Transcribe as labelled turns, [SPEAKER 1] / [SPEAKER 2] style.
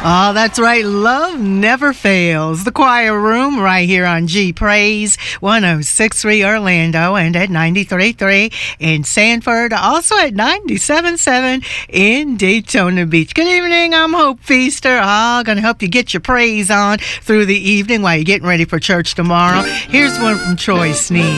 [SPEAKER 1] Oh, that's right. Love never fails. The choir room right here on G Praise 106.3 Orlando and at 93.3 in Sanford. Also at 97.7 in Daytona Beach. Good evening. I'm Hope Feaster. Going to help you get your praise on through the evening while you're getting ready for church tomorrow. Here's one from Troy Sneed.